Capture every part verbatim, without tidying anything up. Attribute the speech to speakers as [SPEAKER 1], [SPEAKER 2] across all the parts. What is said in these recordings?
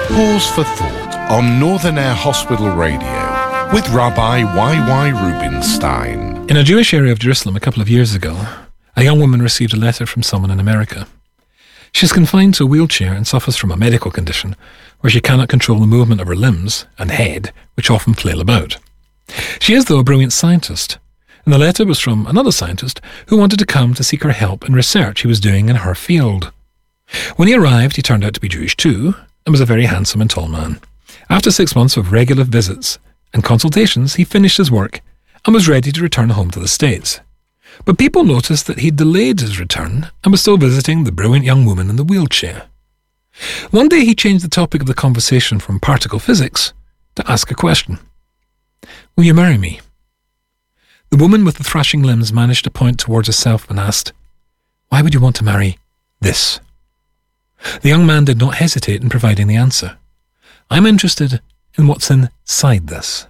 [SPEAKER 1] Pause for Thought on Northern Air Hospital Radio with Rabbi Y Y Rubinstein.
[SPEAKER 2] In a Jewish area of Jerusalem a couple of years ago, a young woman received a letter from someone in America. She is confined to a wheelchair and suffers from a medical condition where she cannot control the movement of her limbs and head, which often flail about. She is, though, a brilliant scientist, and the letter was from another scientist who wanted to come to seek her help in research he was doing in her field. When he arrived, he turned out to be Jewish too, and was a very handsome and tall man. After six months of regular visits and consultations, he finished his work and was ready to return home to the States. But people noticed that he delayed his return and was still visiting the brilliant young woman in the wheelchair. One day he changed the topic of the conversation from particle physics to ask a question. "Will you marry me?" The woman with the thrashing limbs managed to point towards herself and asked, "Why would you want to marry this?" The young man did not hesitate in providing the answer. "I'm interested in what's inside this."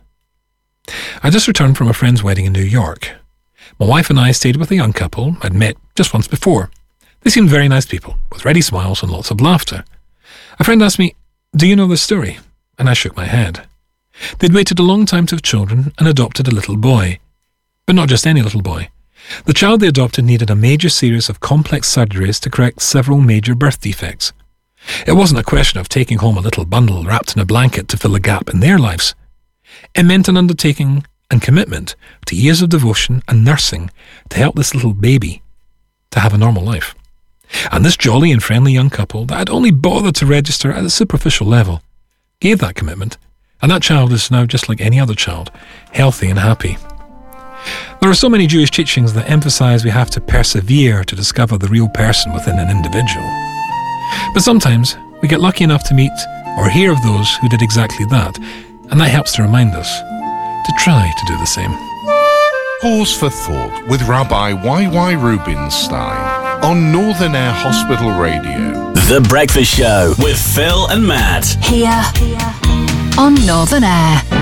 [SPEAKER 2] I just returned from a friend's wedding in New York. My wife and I stayed with a young couple I'd met just once before. They seemed very nice people, with ready smiles and lots of laughter. A friend asked me, "Do you know this story?" And I shook my head. They'd waited a long time to have children and adopted a little boy. But not just any little boy. The child they adopted needed a major series of complex surgeries to correct several major birth defects. It wasn't a question of taking home a little bundle wrapped in a blanket to fill a gap in their lives. It meant an undertaking and commitment to years of devotion and nursing to help this little baby to have a normal life. And this jolly and friendly young couple that had only bothered to register at a superficial level gave that commitment, and that child is now just like any other child, healthy and happy. There are so many Jewish teachings that emphasize we have to persevere to discover the real person within an individual. But sometimes we get lucky enough to meet or hear of those who did exactly that, and that helps to remind us to try to do the same.
[SPEAKER 1] Pause for Thought with Rabbi Y Y Rubinstein on Northern Air Hospital Radio.
[SPEAKER 3] The Breakfast Show with Phil and Matt.
[SPEAKER 4] Here on Northern Air.